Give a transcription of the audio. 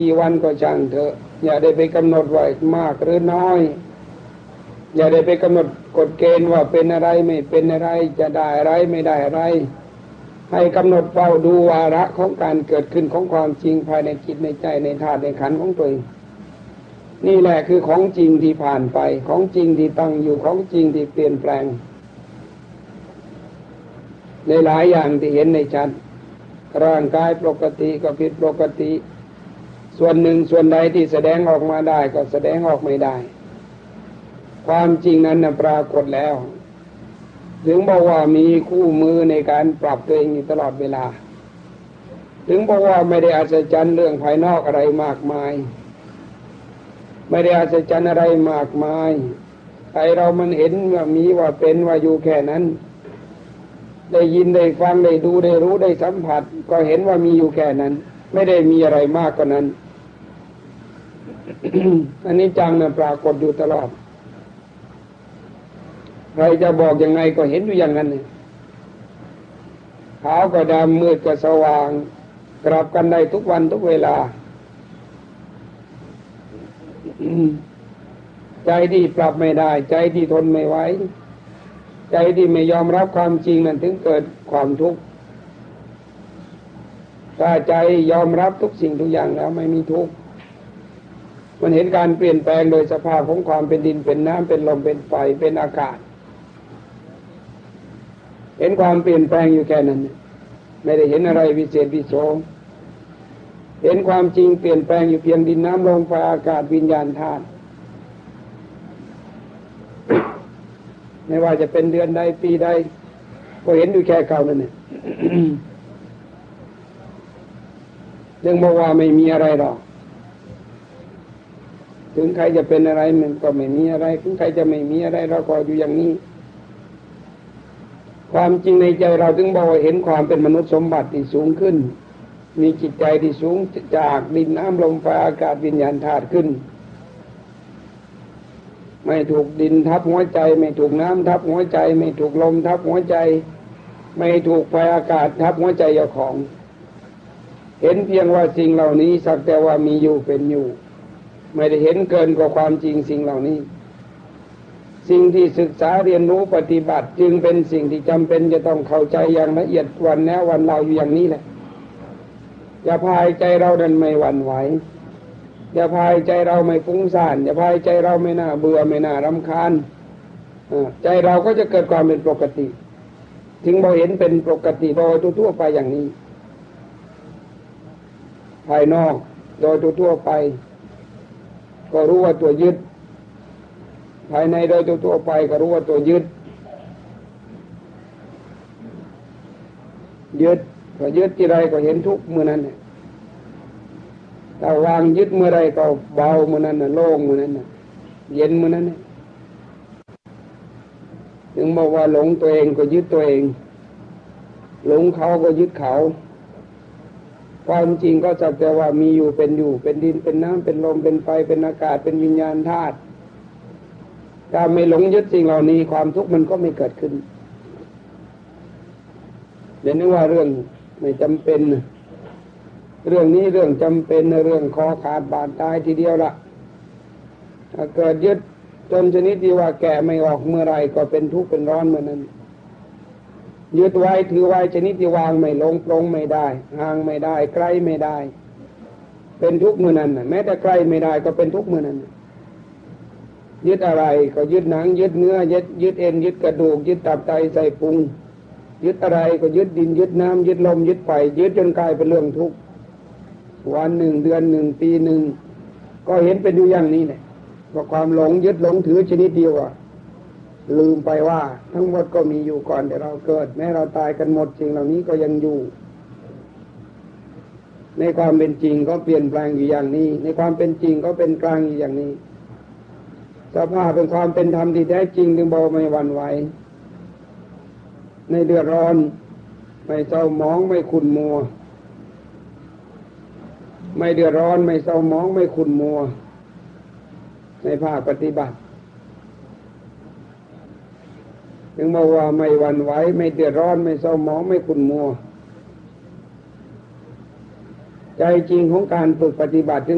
กี่วันก็ช่างเถอะอย่าได้ไปกำหนดว่ามากหรือน้อยอย่าได้ไปกำหนดกฎเกณฑ์ว่าเป็นอะไรไม่เป็นอะไรจะได้อะไรไม่ได้อะไรให้กำหนดเฝ้าดูวาระของการเกิดขึ้นของความจริงภายในจิตในใจในธาตุในขันธ์ของตัวเองนี่แหละคือของจริงที่ผ่านไปของจริงที่ตั้งอยู่ของจริงที่เปลี่ยนแปลงในหลายอย่างที่เห็นในชัดร่างกายปกติก็ผิดปกติส่วนหนึ่งส่วนใดที่แสดงออกมาได้ก็แสดงออกไม่ได้ความจริงนั้นปรากฏแล้วถึงบอกว่ามีคู่มือในการปรับตัวเองอยู่ตลอดเวลาถึงบอกว่าไม่ได้อัศจรรย์เรื่องภายนอกอะไรมากมายไม่ได้อัศจรรย์อะไรมากมายใจเรามันเห็นว่ามีว่าเป็นว่าอยู่แค่นั้นได้ยินได้ฟังได้ดูได้รู้ได้สัมผัสก็เห็นว่ามีอยู่แค่นั้นไม่ได้มีอะไรมากกว่านั้น อันนี้จังนะปรากฏอยู่ตลอดใครจะบอกยังไงก็เห็นอยู่อย่างนั้นเนี่ยขาวก็ดำมืดก็สว่างกลับกันได้ทุกวันทุกเวลา ใจที่ปรับไม่ได้ใจที่ทนไม่ไหวใจที่ไม่ยอมรับความจริงนั้นถึงเกิดความทุกข์ถ้าใจยอมรับทุกสิ่งทุกอย่างแล้วไม่มีทุกข์มันเห็นการเปลี่ยนแปลงโดยสภาพของความเป็นดินเป็นน้ำเป็นลมเป็นไฟเป็นอากาศเห็นความเปลี่ยนแปลงอยู่แค่นั้นไม่ได้เห็นอะไรวิเศษวิโสเห็นความจริงเปลี่ยนแปลงอยู่เพียงดินน้ำลมไฟอากาศวิญญาณธาตุไม่ว่าจะเป็นเดือนใดปีใดก็เห็นอยู่แค่เก่านั่นเนี่ย ยังบอกว่าไม่มีอะไรหรอกถึงใครจะเป็นอะไรมันก็ไม่มีอะไรถึงใครจะไม่มีอะไรเราก็อยู่อย่างนี้ความจริงในใจเราถึงบอกว่าเห็นความเป็นมนุษย์สมบัติที่สูงขึ้นมีจิตใจที่สูงจากดินน้ำลมไฟอากาศวิญญาณธาตุขึ้นไม่ถูกดินทับหัวใจไม่ถูกน้ำทับหัวใจไม่ถูกลมทับหัวใจไม่ถูกไฟอากาศทับหัวใจเจ้าของเห็นเพียงว่าสิ่งเหล่านี้สักแต่ว่ามีอยู่เป็นอยู่ไม่ได้เห็นเกินกว่าความจริงสิ่งเหล่านี้สิ่งที่ศึกษาเรียนรู้ปฏิบัติจึงเป็นสิ่งที่จำเป็นจะต้องเข้าใจอย่างละเอียดวันแน่วันเราอยู่อย่างนี้แหละอย่าพายใจเราดันไม่หวั่นไหวอย่าพายใจเราไม่ฟุ้งซ่านอย่าพายใจเราไม่น่าเบื่อไม่น่ารำคาญใจเราก็จะเกิดความเป็นปกติถึงเราเห็นเป็นปกติโดยทั่วไปอย่างนี้ภายนอกโดยทั่วไปก็รู้ว่าตัวยึดภายในโดยทั่วไปก็รู้ว่าตัวยึดก็ยึดที่ไรก็เห็นทุกข์เมื่อนั้นถ้าวางยึดเมื่อไรก็เบาเมื่อนั้นโล่งเมื่อนั้นเย็นเมื่อนั้นถึงบอกว่าหลงตัวเองก็ยึดตัวเองหลงเขาก็ยึดเขาความจริงก็สักแต่ว่ามีอยู่เป็นอยู่เป็นดินเป็นน้ำเป็นลมเป็นไฟเป็นอากาศเป็นวิญญาณธาตุถ้าไม่หลงยึดสิ่งเหล่านี้ความทุกข์มันก็ไม่เกิดขึ้นเดี๋ยวนึกว่าเรื่องไม่จำเป็นเรื่องนี้เรื่องจำเป็นเรื่องคอขาดบาดตายทีเดียวละถ้าเกิดยึดจนชนิดที่ว่าแก่ไม่ออกเมื่อไรก็เป็นทุกข์เป็นร้อนเมื่อนั้นยึดไว้ถือไว้ชนิดที่วางไม่ลงปลงไม่ได้ห่างไม่ได้ใกล้ไม่ได้เป็นทุกข์เมื่อนั้นแม้แต่ใกล้ไม่ได้ก็เป็นทุกข์เมื่อนั้นยึดอะไรก็ยึดหนังยึดเนื้อยึดเอ็นยึดกระดูกยึดตับไตไส้พุงยึดอะไรก็ยึดดินยึดน้ำยึดลมยึดไฟยึดจนกลายเป็นเรื่องทุกข์วันหนึ่งเดือนหนึ่งปีหนึ่งก็เห็นเป็นอยู่อย่างนี้แหละว่าความหลงยึดหลงถือชนิดเดียวลืมไปว่าทั้งหมดก็มีอยู่ก่อนแต่เราเกิดแม้เราตายกันหมดสิ่งเหล่านี้ก็ยังอยู่ในความเป็นจริงก็เปลี่ยนแปลงอยู่อย่างนี้ในความเป็นจริงก็เป็นกลางอยู่อย่างนี้สภาพเป็นความเป็นธรรมที่แท้จริงจึงบอกไม่หวั่นไหวในเดือดร้อนไม่เศร้าหมองไม่ขุ่นมัวไม่เดือดร้อนไม่เศร้าหมองไม่ขุ่นมัวในภาคปฏิบัติถึงบอกว่าไม่หวั่นไหวไม่เดือดร้อนไม่เศร้าหมองไม่ขุ่นมัวใจจริงของการฝึกปฏิบัติ